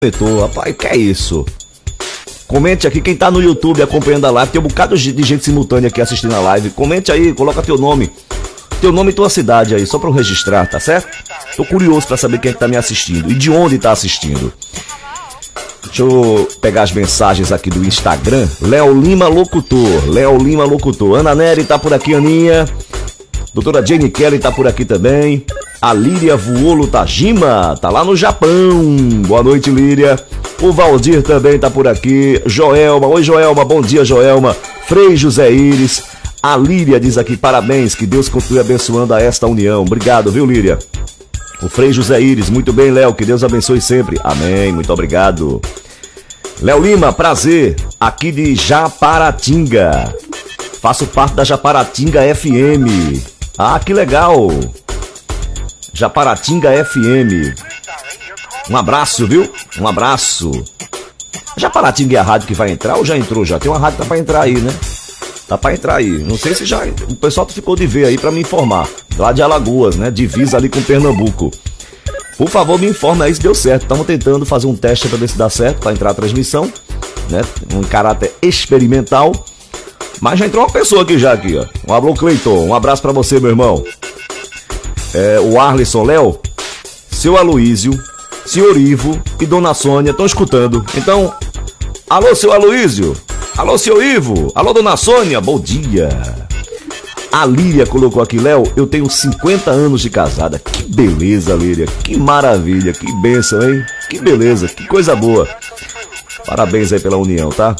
Rapaz, que é isso? Comente aqui, quem tá no YouTube acompanhando a live, tem um bocado de gente simultânea aqui assistindo a live. Comente aí, coloca teu nome e tua cidade aí, só pra eu registrar, tá certo? Tô curioso pra saber quem é que tá me assistindo e de onde tá assistindo. Deixa eu pegar as mensagens aqui do Instagram. Léo Lima Locutor. Ana Nery tá por aqui, Aninha. Doutora Jane Kelly tá por aqui também. A Líria Vuolo Tajima tá lá no Japão. Boa noite, Líria. O Valdir também tá por aqui. Joelma, oi Joelma, bom dia Joelma. Frei José Iris. A Líria diz aqui, parabéns, que Deus continue abençoando a esta união. Obrigado, viu, Líria? O Frei José Iris, muito bem, Léo, que Deus abençoe sempre. Amém, muito obrigado. Léo Lima, prazer, aqui de Japaratinga. Faço parte da Japaratinga FM. Ah, que legal. Japaratinga FM. Um abraço, viu? Um abraço. Japaratinga é a rádio que vai entrar ou já entrou já? Tem uma rádio que tá pra entrar aí, né? Tá pra entrar aí. Não sei se já... O pessoal ficou de ver aí pra me informar. Lá de Alagoas, né? Divisa ali com Pernambuco. Por favor, me informe aí se deu certo. Estamos tentando fazer um teste pra ver se dá certo, pra entrar a transmissão, né? Um caráter experimental. Mas já entrou uma pessoa aqui já, aqui, ó. Um alô, Cleiton. Um abraço pra você, meu irmão. O Arlisson, Léo, seu Aloísio, senhor Ivo e Dona Sônia estão escutando. Então, alô, seu Aloísio. Alô, seu Ivo. Alô, Dona Sônia. Bom dia. A Líria colocou aqui, Léo, eu tenho 50 anos de casada. Que beleza, Líria. Que maravilha. Que bênção, hein? Que beleza. Que coisa boa. Parabéns aí pela união, tá?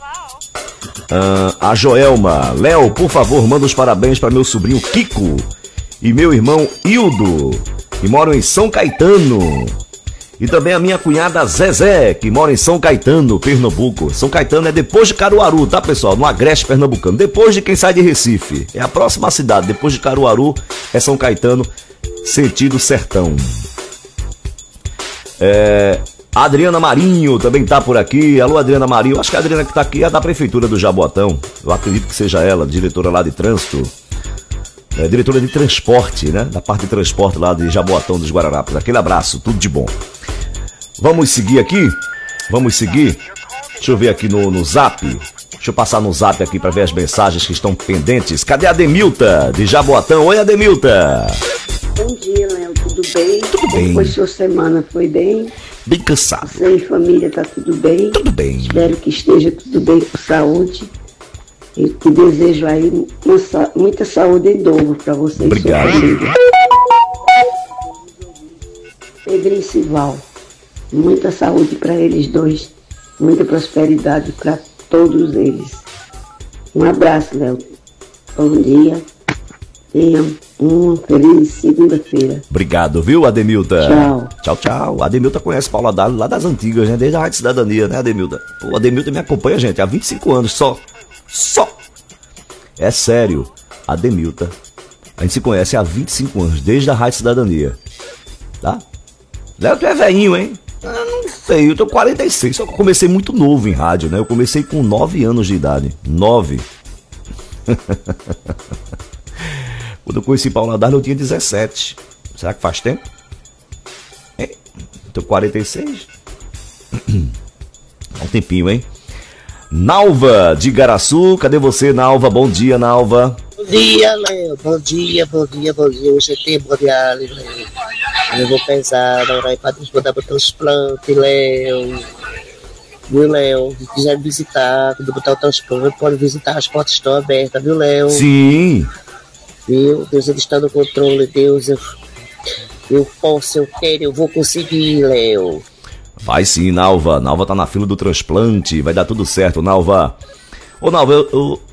A Joelma. Léo, por favor, manda os parabéns para meu sobrinho Kiko e meu irmão Hildo, que moram em São Caetano. E também a minha cunhada Zezé, que mora em São Caetano, Pernambuco. São Caetano é depois de Caruaru, tá, pessoal? No Agreste Pernambucano. Depois de quem sai de Recife. É a próxima cidade. Depois de Caruaru é São Caetano, sentido sertão. A Adriana Marinho também tá por aqui. Alô, Adriana Marinho. Acho que a Adriana que tá aqui é da Prefeitura do Jaboatão. Eu acredito que seja ela, diretora lá de trânsito. Diretora de transporte, né? Da parte de transporte lá de Jaboatão dos Guararapes. Aquele abraço, tudo de bom. Vamos seguir aqui? Vamos seguir? Deixa eu ver aqui no Zap. Deixa eu passar no Zap aqui para ver as mensagens que estão pendentes. Cadê a Ademilta de Jaboatão? Oi, Ademilta. Bom dia, Léo. Tudo bem? Tudo bem. Como foi sua semana? Foi bem? Bem cansado. Você e família, tá tudo bem? Tudo bem. Espero que esteja tudo bem com saúde. E te desejo aí muita saúde em dobro para vocês. Obrigado. Pedro e Sival. Muita saúde para eles dois. Muita prosperidade para todos eles. Um abraço, Léo. Bom dia. Tenham uma feliz segunda-feira. Obrigado, viu, Ademilta? Tchau. Tchau, tchau. A Ademilta conhece Paula Dali lá das antigas, né? Desde a Rádio Cidadania, né, Ademilta? Pô, a Ademilta me acompanha, gente, há 25 anos só. É sério, a Ademilta. A gente se conhece há 25 anos, desde a Rádio Cidadania. Tá? Léo, tu é velhinho, hein? Não sei, eu tô 46, só que eu comecei muito novo em rádio, né? Eu comecei com 9 anos de idade. 9. Quando eu conheci Paula Darla, eu tinha 17. Será que faz tempo? Tô 46. Há um tempinho, hein? Nalva de Igaraçu, cadê você, Nalva? Bom dia, Nalva. Bom dia, Léo. Bom dia. Hoje é tempo de Léo. Eu vou pensar agora para disputar para o transplante, Léo. Viu, Léo? Se quiser visitar, quando botar o transplante, pode visitar, as portas estão abertas, viu, Léo? Sim. Viu? Deus, ele está no controle, Deus. Eu posso, eu quero, eu vou conseguir, Léo. Vai sim, Nalva. Nalva tá na fila do transplante. Vai dar tudo certo, Nalva. Ô, Nalva,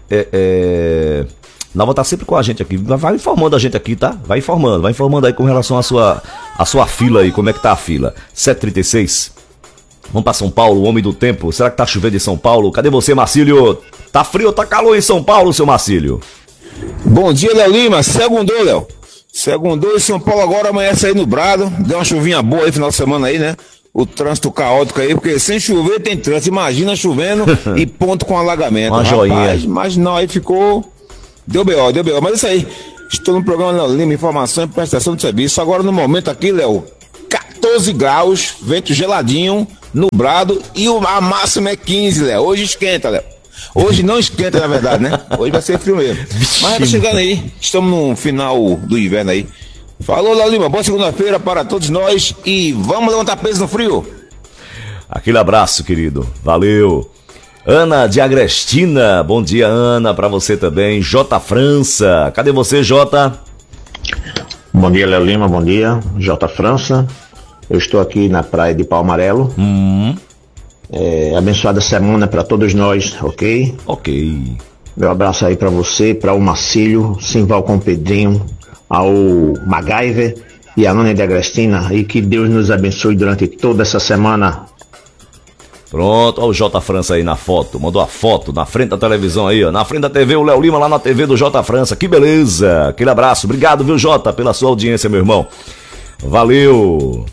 Nalva tá sempre com a gente aqui. Vai informando a gente aqui, tá? Vai informando aí com relação à sua fila aí. Como é que tá a fila? 7h36. Vamos pra São Paulo, o homem do tempo. Será que tá chovendo em São Paulo? Cadê você, Marcílio? Tá frio ou tá calor em São Paulo, seu Marcílio? Bom dia, Léo Lima. Segundou, Léo. Segundou em São Paulo agora, amanhece aí nublado. Deu uma chuvinha boa aí final de semana aí, né? O trânsito caótico aí, porque sem chover tem trânsito. Imagina chovendo e ponto com alagamento. Uma joinha. Mas não, aí ficou... Deu B.O. Mas isso aí. Estou no programa Léo Lima, informação e prestação de serviço. Agora no momento aqui, Léo, 14 graus, vento geladinho, nublado e a máxima é 15, Léo. Hoje esquenta, Léo. Hoje não esquenta, na verdade, né? Hoje vai ser frio mesmo. Mas tá chegando aí, estamos no final do inverno aí. Falou, Léo Lima, boa segunda-feira para todos nós e vamos levantar peso no frio. Aquele abraço, querido. Valeu. Ana de Agrestina, bom dia, Ana, pra você também. J França, cadê você, J? Bom dia, Léo Lima, bom dia. J França, eu estou aqui na praia de Pau Amarelo. Abençoada semana para todos nós, ok? Ok. Meu abraço aí para você, para o Marcílio, Simval com Pedrinho, ao MacGyver e a Ana de Agrestina, e que Deus nos abençoe durante toda essa semana. Pronto, olha o J França aí na foto, mandou a foto na frente da televisão aí, ó, na frente da TV, o Léo Lima lá na TV do J França, que beleza, aquele abraço, obrigado, viu, Jota, pela sua audiência, meu irmão, valeu.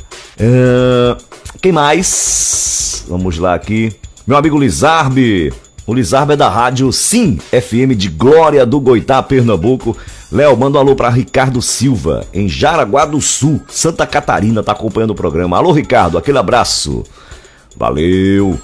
Quem mais? Vamos lá aqui, meu amigo Lizarbe, o Lizarbe é da rádio Sim FM de Glória do Goitá, Pernambuco. Léo, manda um alô pra Ricardo Silva, em Jaraguá do Sul, Santa Catarina, tá acompanhando o programa, alô Ricardo, aquele abraço. Valeu.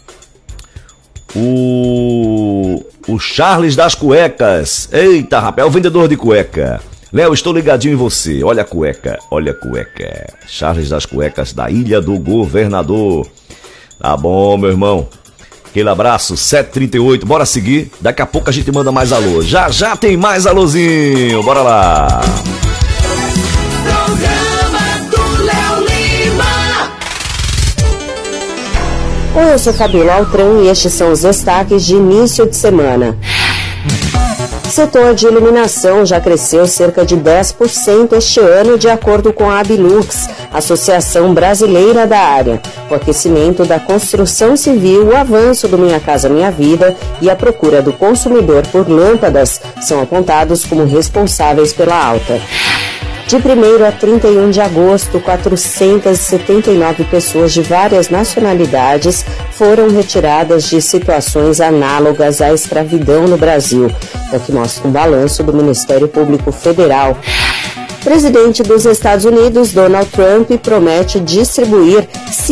O Charles das cuecas. Eita, rapaz, é o vendedor de cueca. Léo, estou ligadinho em você. Olha a cueca, olha a cueca. Charles das cuecas da Ilha do Governador. Tá bom, meu irmão. Aquele abraço, 7h38. Bora seguir. Daqui a pouco a gente manda mais alô. Já já tem mais alôzinho. Bora lá. Oi, eu sou Fabiola Altran e estes são os destaques de início de semana. O setor de iluminação já cresceu cerca de 10% este ano, de acordo com a Abilux, Associação Brasileira da Área. O aquecimento da construção civil, o avanço do Minha Casa Minha Vida e a procura do consumidor por lâmpadas são apontados como responsáveis pela alta. De 1º a 31 de agosto, 479 pessoas de várias nacionalidades foram retiradas de situações análogas à escravidão no Brasil, é o que mostra um balanço do Ministério Público Federal. O presidente dos Estados Unidos, Donald Trump, promete distribuir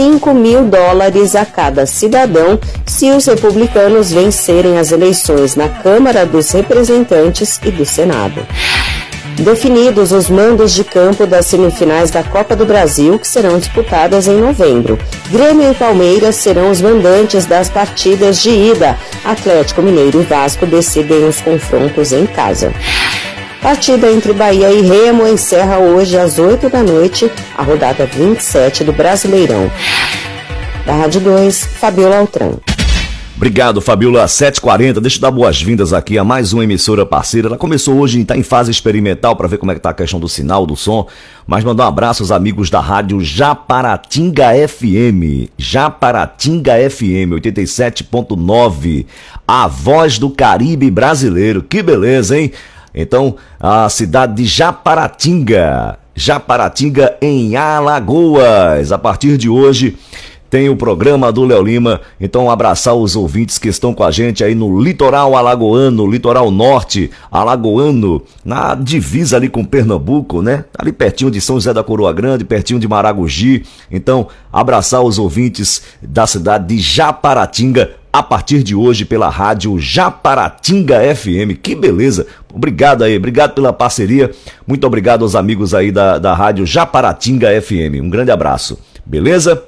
$5.000 a cada cidadão se os republicanos vencerem as eleições na Câmara dos Representantes e do Senado. Definidos os mandos de campo das semifinais da Copa do Brasil, que serão disputadas em novembro. Grêmio e Palmeiras serão os mandantes das partidas de ida. Atlético Mineiro e Vasco decidem os confrontos em casa. Partida entre Bahia e Remo encerra hoje às 8 da noite a rodada 27 do Brasileirão. Da Rádio 2, Fabiola Altran. Obrigado, Fabiola. 7h40. Deixa eu dar boas-vindas aqui a mais uma emissora parceira. Ela começou hoje, está em fase experimental para ver como é que tá a questão do sinal, do som. Mas mandar um abraço aos amigos da rádio Japaratinga FM. Japaratinga FM 87.9. A voz do Caribe brasileiro. Que beleza, hein? Então, a cidade de Japaratinga. Japaratinga em Alagoas. A partir de hoje tem o programa do Léo Lima, então abraçar os ouvintes que estão com a gente aí no litoral alagoano, litoral norte alagoano, na divisa ali com Pernambuco, né? Ali pertinho de São José da Coroa Grande, pertinho de Maragogi. Então, abraçar os ouvintes da cidade de Japaratinga a partir de hoje pela rádio Japaratinga FM. Que beleza! Obrigado aí, obrigado pela parceria. Muito obrigado aos amigos aí da rádio Japaratinga FM. Um grande abraço. Beleza?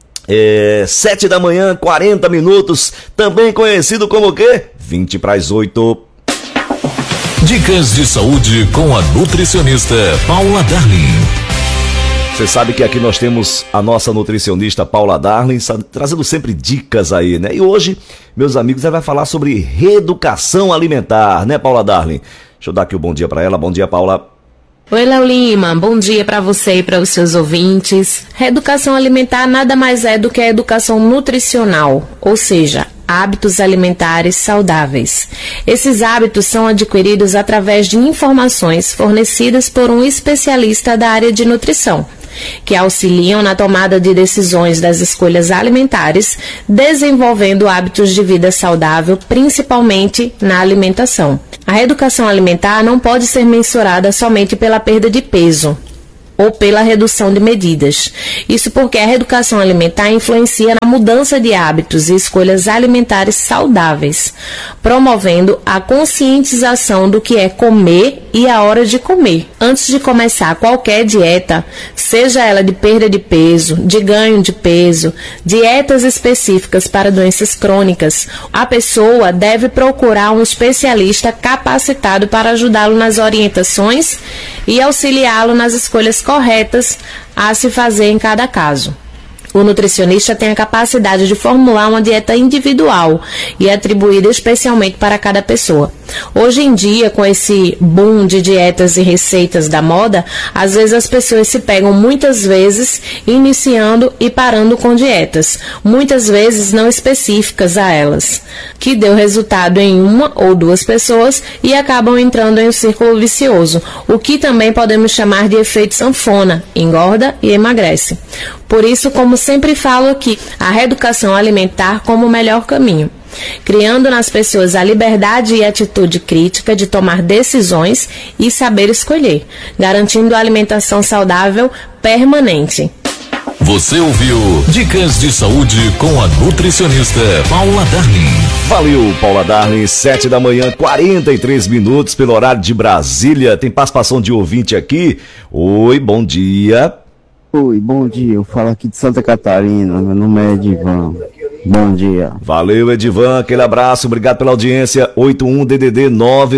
7 da manhã, 40 minutos, também conhecido como o quê? 7:20. Dicas de saúde com a nutricionista Paula Darling. Você sabe que aqui nós temos a nossa nutricionista Paula Darling, trazendo sempre dicas aí, né? E hoje, meus amigos, ela vai falar sobre reeducação alimentar, né, Paula Darling? Deixa eu dar aqui o bom dia para ela. Bom dia, Paula. Oi, Léo Lima, bom dia para você e para os seus ouvintes. Reeducação alimentar nada mais é do que a educação nutricional, ou seja, hábitos alimentares saudáveis. Esses hábitos são adquiridos através de informações fornecidas por um especialista da área de nutrição, que auxiliam na tomada de decisões das escolhas alimentares, desenvolvendo hábitos de vida saudável, principalmente na alimentação. A reeducação alimentar não pode ser mensurada somente pela perda de peso. ou pela redução de medidas. Isso porque a reeducação alimentar influencia na mudança de hábitos e escolhas alimentares saudáveis, promovendo a conscientização do que é comer e a hora de comer. Antes de começar qualquer dieta, seja ela de perda de peso, de ganho de peso, dietas específicas para doenças crônicas, a pessoa deve procurar um especialista capacitado para ajudá-lo nas orientações e auxiliá-lo nas escolhas corretas a se fazer em cada caso. O nutricionista tem a capacidade de formular uma dieta individual e atribuída especialmente para cada pessoa. Hoje em dia, com esse boom de dietas e receitas da moda, às vezes as pessoas se pegam muitas vezes iniciando e parando com dietas, muitas vezes não específicas a elas, que deu resultado em uma ou duas pessoas e acabam entrando em um círculo vicioso, o que também podemos chamar de efeito sanfona, engorda e emagrece. Por isso, como sempre falo aqui, a reeducação alimentar como o melhor caminho, criando nas pessoas a liberdade e atitude crítica de tomar decisões e saber escolher, garantindo a alimentação saudável permanente. Você ouviu Dicas de Saúde com a nutricionista Paula Darling. Valeu, Paula Darling, 7 da manhã, 43 minutos pelo horário de Brasília. Tem participação de ouvinte aqui. Oi, bom dia. Oi, bom dia, eu falo aqui de Santa Catarina, meu nome é Edivan, bom dia. Valeu, Edivan, aquele abraço, obrigado pela audiência. 81-DDD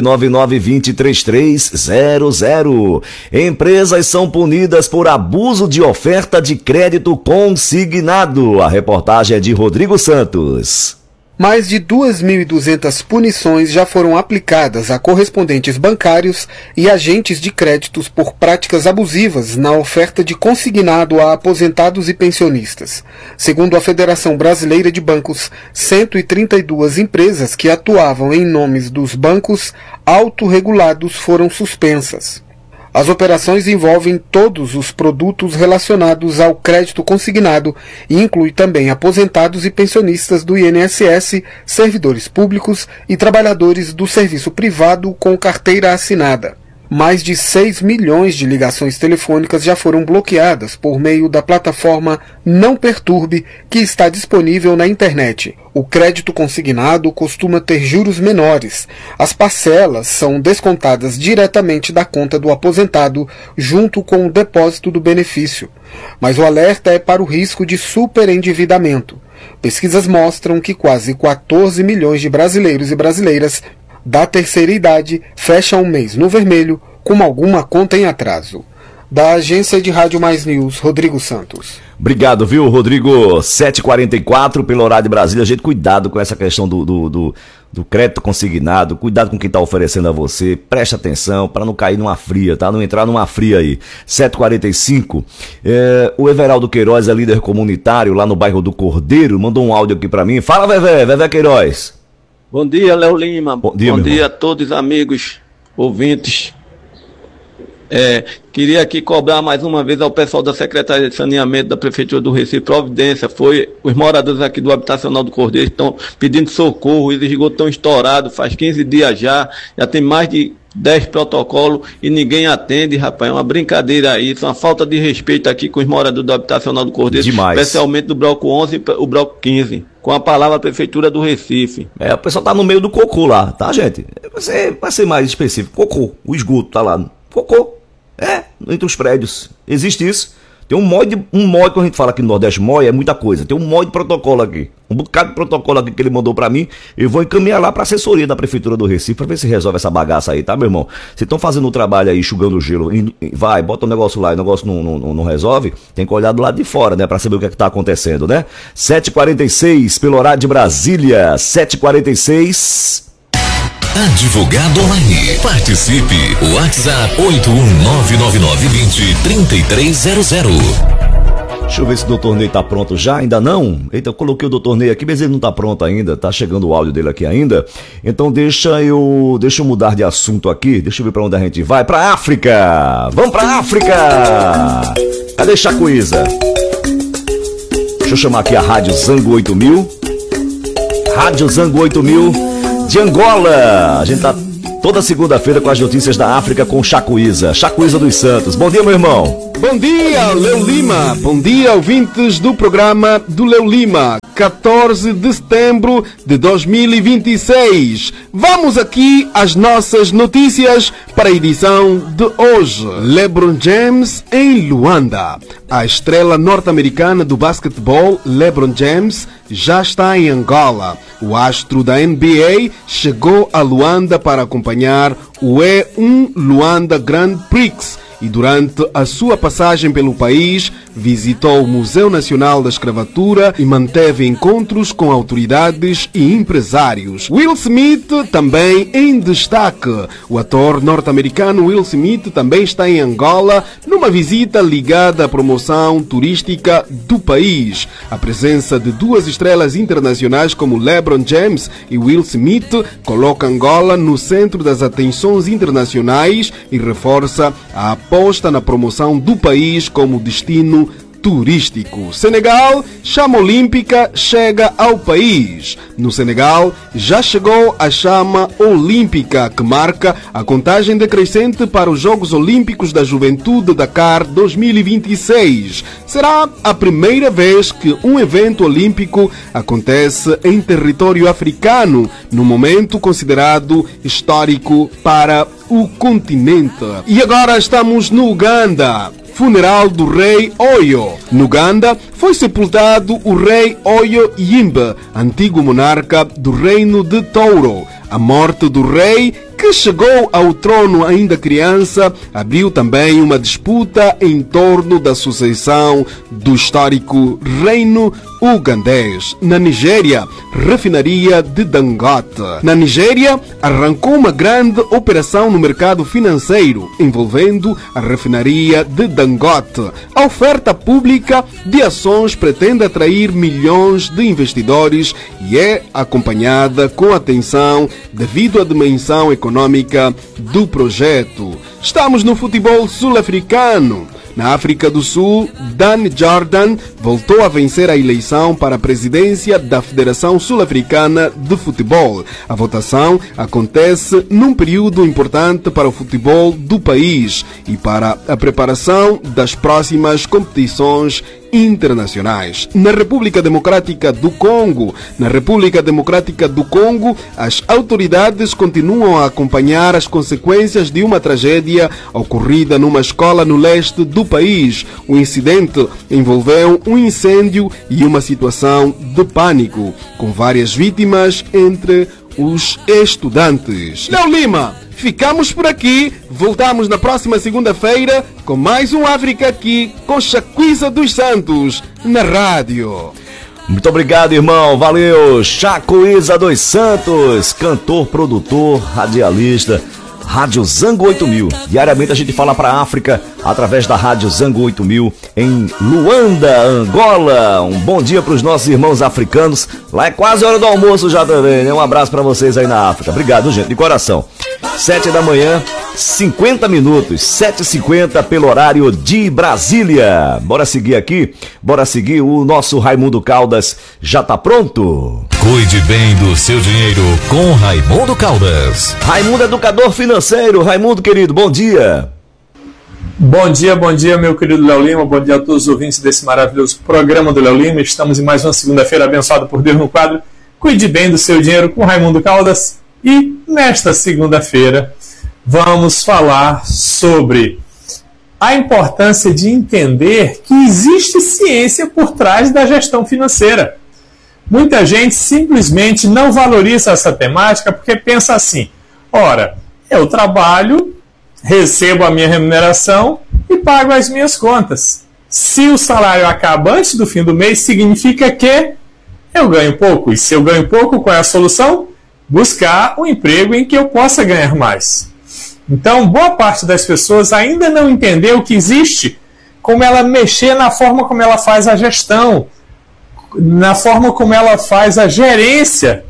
999-203300. Empresas são punidas por abuso de oferta de crédito consignado. A reportagem é de Rodrigo Santos. Mais de 2.200 punições já foram aplicadas a correspondentes bancários e agentes de créditos por práticas abusivas na oferta de consignado a aposentados e pensionistas. Segundo a Federação Brasileira de Bancos, 132 empresas que atuavam em nomes dos bancos autorregulados foram suspensas. As operações envolvem todos os produtos relacionados ao crédito consignado e inclui também aposentados e pensionistas do INSS, servidores públicos e trabalhadores do serviço privado com carteira assinada. Mais de 6 milhões de ligações telefônicas já foram bloqueadas por meio da plataforma Não Perturbe, que está disponível na internet. O crédito consignado costuma ter juros menores. As parcelas são descontadas diretamente da conta do aposentado, junto com o depósito do benefício. Mas o alerta é para o risco de superendividamento. Pesquisas mostram que quase 14 milhões de brasileiros e brasileiras da terceira idade fecham um mês no vermelho com alguma conta em atraso. Da Agência de Rádio Mais News, Rodrigo Santos. Obrigado, viu, Rodrigo? 7h44 pelo horário de Brasília. Gente, cuidado com essa questão do crédito consignado. Cuidado com quem está oferecendo a você. Preste atenção para não cair numa fria, tá? Não entrar numa fria aí. 7h45. O Everaldo Queiroz é líder comunitário lá no bairro do Cordeiro. Mandou um áudio aqui para mim. Fala, Vevé Queiroz. Bom dia, Léo Lima. Bom dia a todos os amigos, ouvintes. Queria aqui cobrar mais uma vez ao pessoal da Secretaria de Saneamento da Prefeitura do Recife providência. Os moradores aqui do Habitacional do Cordeiro estão pedindo socorro, os esgotos estão estourados, faz 15 dias já tem mais de 10 protocolos e ninguém atende, rapaz, é uma brincadeira isso, uma falta de respeito aqui com os moradores do Habitacional do Cordeiro, demais. Especialmente do bloco 11 e o bloco 15, com a palavra Prefeitura do Recife. O pessoal tá no meio do cocô lá, tá, gente? Vai ser mais específico, cocô, o esgoto tá lá, cocô, entre os prédios, existe isso. Tem um molde, quando a gente fala aqui no Nordeste, molde é muita coisa. Tem um molde de protocolo aqui. Um bocado de protocolo aqui que ele mandou pra mim. Eu vou encaminhar lá pra assessoria da Prefeitura do Recife pra ver se resolve essa bagaça aí, tá, meu irmão? Vocês estão fazendo o trabalho aí, enxugando o gelo. Vai, bota o negócio lá e o negócio não resolve. Tem que olhar do lado de fora, né? Pra saber o que é que tá acontecendo, né? 7h46 pelo horário de Brasília. 7h46. Advogado Online. Participe. WhatsApp 81999203300. Deixa eu ver se o doutor Ney tá pronto já, ainda não? Eita, eu coloquei o doutor Ney aqui, mas ele não tá pronto ainda, tá chegando o áudio dele aqui ainda. Então deixa eu mudar de assunto aqui, deixa eu ver pra onde a gente vai. Pra África! Vamos pra África! Cadê Chacuísa? Deixa eu chamar aqui a Rádio Zango 8000. Rádio Zango 8000 de Angola. A gente tá toda segunda-feira com as notícias da África com Chacuíza dos Santos. Bom dia, meu irmão. Bom dia, Leo Lima. Bom dia, ouvintes do programa do Leo Lima. 14 de setembro de 2026. Vamos aqui às nossas notícias para a edição de hoje. LeBron James em Luanda. A estrela norte-americana do basquetebol, LeBron James, já está em Angola. O astro da NBA chegou a Luanda para acompanhar o E1 Luanda Grand Prix e durante a sua passagem pelo país visitou o Museu Nacional da Escravatura e manteve encontros com autoridades e empresários. Will Smith também em destaque. O ator norte-americano Will Smith também está em Angola numa visita ligada à promoção turística do país. A presença de duas estrelas internacionais como LeBron James e Will Smith coloca Angola no centro das atenções internacionais e reforça a aposta na promoção do país como destino turístico. Senegal, chama olímpica chega ao país. No Senegal, já chegou a chama olímpica que marca a contagem decrescente para os Jogos Olímpicos da Juventude Dakar 2026. Será a primeira vez que um evento olímpico acontece em território africano, num momento considerado histórico para o continente. E agora estamos no Uganda. Funeral do rei Oyo. No Uganda foi sepultado o rei Oyo Yimba, antigo monarca do reino de Touro. A morte do rei, que chegou ao trono ainda criança, abriu também uma disputa em torno da sucessão do histórico reino ugandês. Na Nigéria, refinaria de Dangote. Na Nigéria, arrancou uma grande operação no mercado financeiro, envolvendo a refinaria de Dangote. A oferta pública de ações pretende atrair milhões de investidores e é acompanhada com atenção devido à dimensão econômica do projeto. Estamos no futebol sul-africano. Na África do Sul, Dan Jordan voltou a vencer a eleição para a presidência da Federação Sul-Africana de Futebol. A votação acontece num período importante para o futebol do país e para a preparação das próximas competições internacionais. Na República Democrática do Congo, as autoridades continuam a acompanhar as consequências de uma tragédia ocorrida numa escola no leste do país. O incidente envolveu um incêndio e uma situação de pânico, com várias vítimas entre os estudantes. Léo Lima, ficamos por aqui. Voltamos na próxima segunda-feira com mais um África aqui com Chacuíza dos Santos na rádio. Muito obrigado, irmão. Valeu. Chacuíza dos Santos, cantor, produtor, radialista. Rádio Zango 8000. Diariamente a gente fala para a África através da Rádio Zango 8000 em Luanda, Angola. Um bom dia para os nossos irmãos africanos. Lá é quase hora do almoço já também, né? Um abraço para vocês aí na África. Obrigado, gente, de coração. 7 da manhã, 50 minutos, 7h50 pelo horário de Brasília. Bora seguir aqui? Bora seguir. O nosso Raimundo Caldas já tá pronto? Cuide bem do seu dinheiro com Raimundo Caldas. Raimundo, educador financeiro. Raimundo, querido, bom dia. Bom dia, meu querido Léo Lima. Bom dia a todos os ouvintes desse maravilhoso programa do Léo Lima. Estamos em mais uma segunda-feira abençoada por Deus no quadro Cuide bem do seu dinheiro com Raimundo Caldas. E nesta segunda-feira vamos falar sobre a importância de entender que existe ciência por trás da gestão financeira. Muita gente simplesmente não valoriza essa temática porque pensa assim: ora, eu trabalho, recebo a minha remuneração e pago as minhas contas. Se o salário acaba antes do fim do mês, significa que eu ganho pouco. E se eu ganho pouco, qual é a solução? Buscar um emprego em que eu possa ganhar mais. Então, boa parte das pessoas ainda não entendeu que existe como ela mexer na forma como ela faz a gestão, na forma como ela faz a gerência,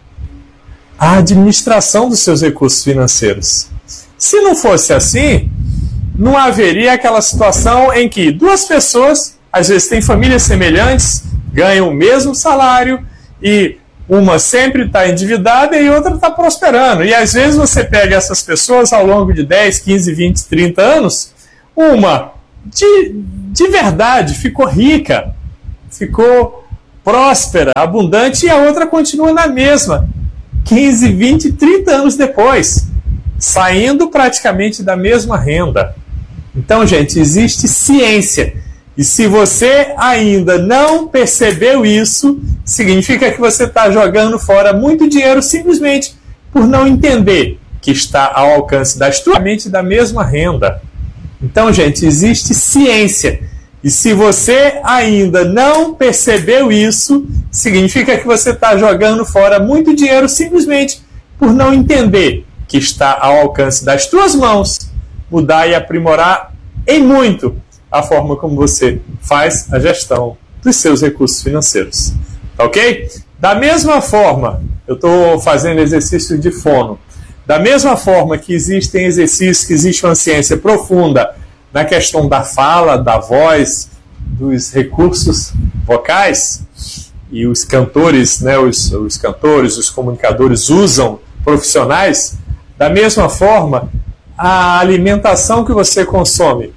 a administração dos seus recursos financeiros. Se não fosse assim, não haveria aquela situação em que duas pessoas, às vezes têm famílias semelhantes, ganham o mesmo salário e Uma sempre está endividada e outra está prosperando. E às vezes você pega essas pessoas ao longo de 10, 15, 20, 30 anos, uma de verdade ficou rica, ficou próspera, abundante, e a outra continua na mesma, 15, 20, 30 anos depois, saindo praticamente da mesma renda. Então, gente, existe ciência. E se você ainda não percebeu isso, significa que você está jogando fora muito dinheiro simplesmente por não entender que está ao alcance da mesma renda. Então, gente, existe ciência. E se você ainda não percebeu isso, significa que você está jogando fora muito dinheiro simplesmente por não entender que está ao alcance das tuas mãos mudar e aprimorar em muito a forma como você faz a gestão dos seus recursos financeiros. Ok? Da mesma forma, eu estou fazendo exercício de fono. Da mesma forma que existem exercícios, que existe uma ciência profunda na questão da fala, da voz, dos recursos vocais, e os cantores, né, os cantores, os comunicadores usam profissionais, da mesma forma, a alimentação que você consome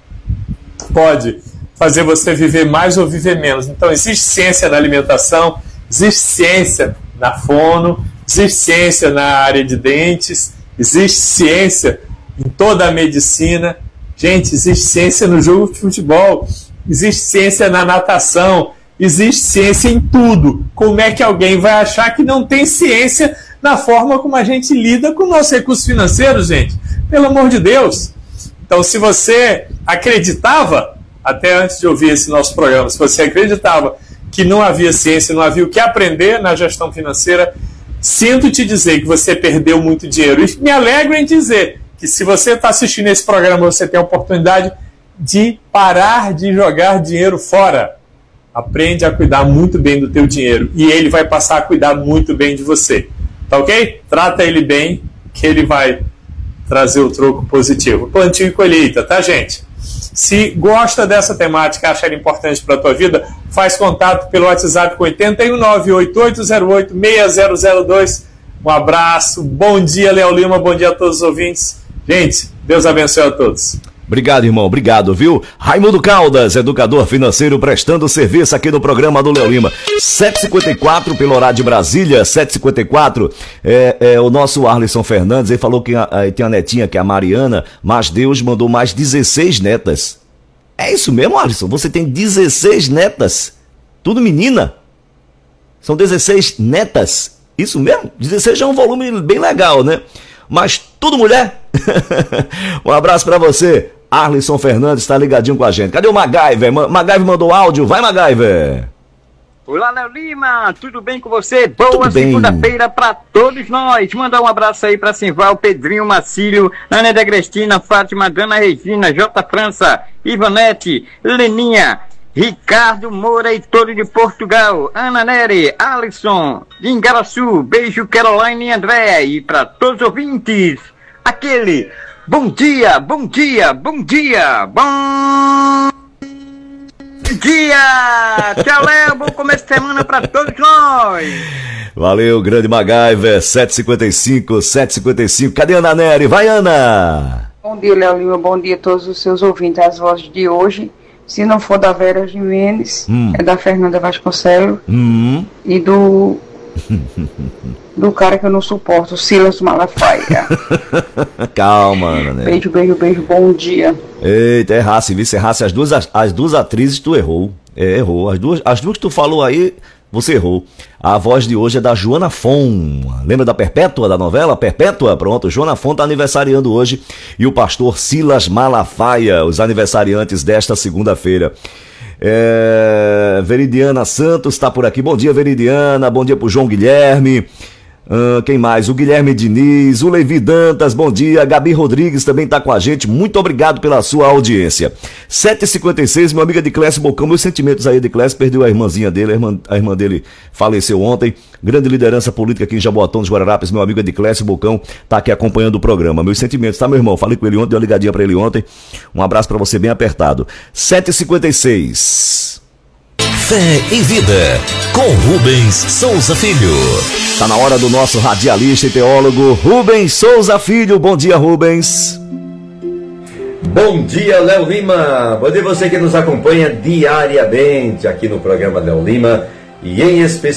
pode fazer você viver mais ou viver menos. Então, existe ciência na alimentação, existe ciência na fono, existe ciência na área de dentes, existe ciência em toda a medicina. Gente, existe ciência no jogo de futebol, existe ciência na natação, existe ciência em tudo. Como é que alguém vai achar que não tem ciência na forma como a gente lida com nossos recursos financeiros, gente? Pelo amor de Deus! Então, se você acreditava, até antes de ouvir esse nosso programa, se você acreditava que não havia ciência, não havia o que aprender na gestão financeira, sinto te dizer que você perdeu muito dinheiro. E me alegro em dizer que se você está assistindo esse programa, você tem a oportunidade de parar de jogar dinheiro fora. Aprende a cuidar muito bem do teu dinheiro e ele vai passar a cuidar muito bem de você. Tá ok? Trata ele bem, que ele vai trazer o troco positivo. Plantio e colheita, tá, gente? Se gosta dessa temática, acha ela importante para a tua vida, faz contato pelo WhatsApp com 81988086002. Um abraço, bom dia, Léo Lima, bom dia a todos os ouvintes. Gente, Deus abençoe a todos. Obrigado, irmão. Obrigado, viu? Raimundo Caldas, educador financeiro, prestando serviço aqui no programa do Léo Lima. 7h54 pelo horário de Brasília, 7h54. O nosso Arlisson Fernandes, ele falou que tem a netinha, que é a Mariana, mas Deus mandou mais 16 netas. É isso mesmo, Arlisson? Você tem 16 netas? Tudo menina? São 16 netas? Isso mesmo? 16 é um volume bem legal, né? Mas tudo mulher? Um abraço pra você. Arlisson Fernandes tá ligadinho com a gente. Cadê o MacGyver? MacGyver mandou áudio. Vai, MacGyver. Olá, Léo Lima. Tudo bem com você? Boa segunda-feira pra todos nós. Mandar um abraço aí pra Simval, Pedrinho, Macílio, Ana de Agrestina, Fátima, Dana Regina, J. França, Ivanete, Leninha, Ricardo Moura e todo de Portugal, Ana Nery, Alisson, de Ingaraçu, beijo Caroline e André, e para todos os ouvintes, aquele bom dia, bom dia, bom dia, bom dia, tchau Léo, bom começo de semana para todos nós. Valeu, grande MacGyver, 7h55, cadê a Ana Nery? Vai, Ana! Bom dia, Léo Lima, bom dia a todos os seus ouvintes, as vozes de hoje. Se não for da Vera Jimenez, é da Fernanda Vasconcelos e do cara que eu não suporto, Silas Malafaia. Calma, Ana. Beijo, beijo, beijo, bom dia. Eita, errasse, viu? Se errasse as duas atrizes, tu errou. Errou. As duas que tu falou aí, você errou. A voz de hoje é da Joana Fon. Lembra da Perpétua, da novela Perpétua? Pronto, Joana Fon está aniversariando hoje. E o pastor Silas Malafaia, os aniversariantes desta segunda-feira. Veridiana Santos está por aqui. Bom dia, Veridiana. Bom dia pro João Guilherme. Quem mais? O Guilherme Diniz, o Levi Dantas, bom dia. Gabi Rodrigues também está com a gente. Muito obrigado pela sua audiência. 7h56, meu amigo Ediclésio Bocão, meus sentimentos aí, Ediclésio, perdeu a irmãzinha dele, a irmã dele faleceu ontem. Grande liderança política aqui em Jaboatão dos Guararapes, meu amigo Ediclésio Bocão está aqui acompanhando o programa. Meus sentimentos, tá, meu irmão? Falei com ele ontem, dei uma ligadinha para ele ontem. Um abraço para você bem apertado. 7h56. Fé e Vida, com Rubens Souza Filho. Tá na hora do nosso radialista e teólogo Rubens Souza Filho. Bom dia, Rubens. Bom dia, Léo Lima. Bom dia você que nos acompanha diariamente aqui no programa Léo Lima e em especial